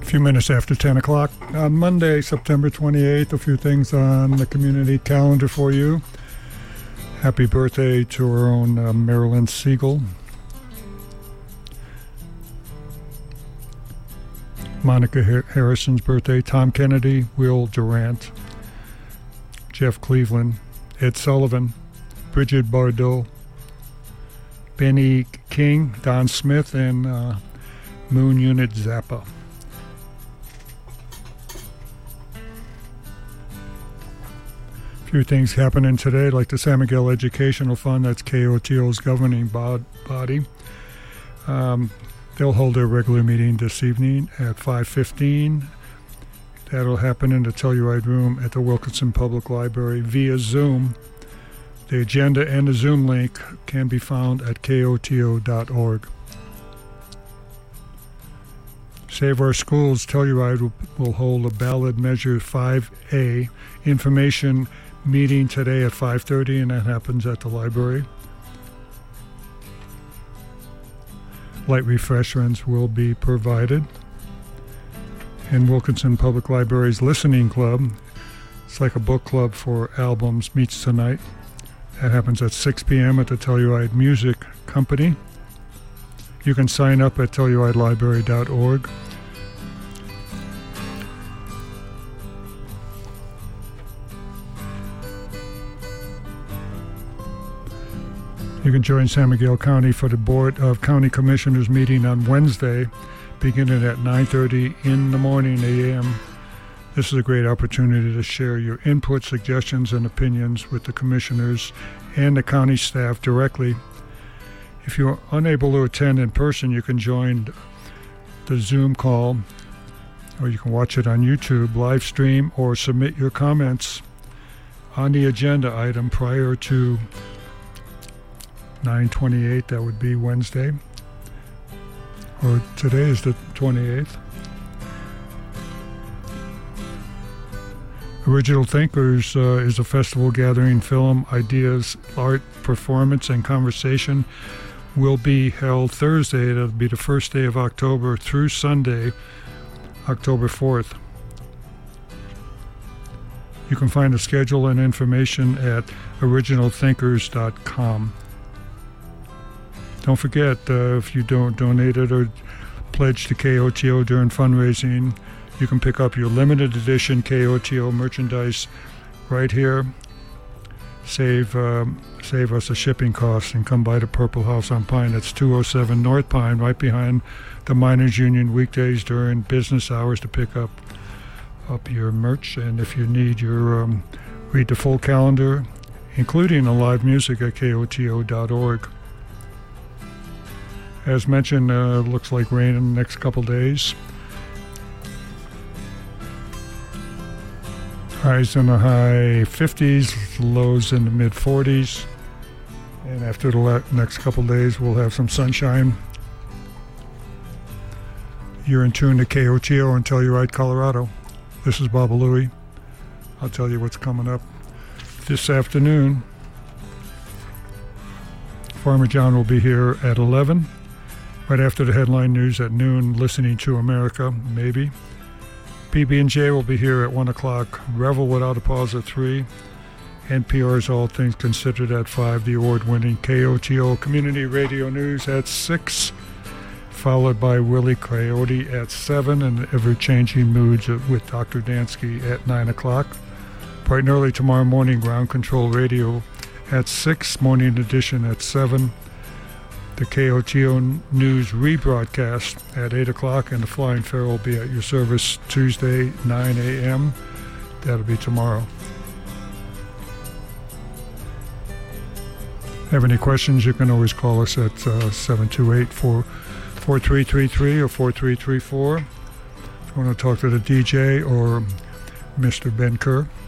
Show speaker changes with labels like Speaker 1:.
Speaker 1: few minutes after 10 o'clock on Monday, September 28th. A few things on the community calendar for you. Happy birthday to our own Marilyn Siegel. Monica Harrison's birthday. Tom Kennedy, Will Durant, Jeff Cleveland, Ed Sullivan, Bridget Bardot, Benny King, Don Smith, and Moon Unit Zappa. A few things happening today, like the San Miguel Educational Fund, that's KOTO's governing body. They'll hold their regular meeting this evening at 5:15. That'll happen in the Telluride Room at the Wilkinson Public Library via Zoom. The agenda and the Zoom link can be found at koto.org. Save Our Schools Telluride will hold a ballot measure 5A information meeting today at 5:30, and that happens at the library. Light refreshments will be provided. And Wilkinson Public Library's Listening Club, it's like a book club for albums, meets tonight. That happens at 6 p.m. at the Telluride Music Company. You can sign up at tellurideLibrary.org. You can join San Miguel County for the Board of County Commissioners meeting on Wednesday, beginning at 9:30 in the morning a.m. This is a great opportunity to share your input, suggestions, and opinions with the commissioners and the county staff directly. If you're unable to attend in person, you can join the Zoom call, or you can watch it on YouTube, live stream, or submit your comments on the agenda item prior to 9/28, that would be Wednesday, or today is the 28th. Original Thinkers is a festival gathering film, ideas, art, performance, and conversation. Will be held Thursday. That'll be the first day of October through Sunday, October 4th. You can find the schedule and information at originalthinkers.com. Don't forget, if you don't donate it or pledge to KOTO during fundraising, you can pick up your limited edition KOTO merchandise right here. Save us a shipping cost and come by the Purple House on Pine. That's 207 North Pine, right behind the Miners Union, weekdays during business hours to pick up your merch. And if you need your read the full calendar, including the live music, at koto.org. As mentioned, looks like rain in the next couple days. Highs in the high 50s, lows in the mid 40s. And after the next couple days, we'll have some sunshine. You're in tune to KOTO in Telluride, Colorado. This is Baba Louie. I'll tell you what's coming up this afternoon. Farmer John will be here at 11. Right after the headline news at noon, listening to America, maybe. PB&J will be here at 1 o'clock. Revel Without a Pause at 3. NPR's All Things Considered at 5. The award-winning KOTO Community Radio News at 6. Followed by Willie Coyote at 7. And Ever-Changing Moods with Dr. Dansky at 9 o'clock. Bright and early tomorrow morning, Ground Control Radio at 6. Morning edition at 7. The KOTO News rebroadcast at 8 o'clock, and the Flying Pharaoh will be at your service Tuesday, 9 a.m. That'll be tomorrow. Have any questions, you can always call us at 728-4333 or 4334. If you want to talk to the DJ or Mr. Ben Kerr.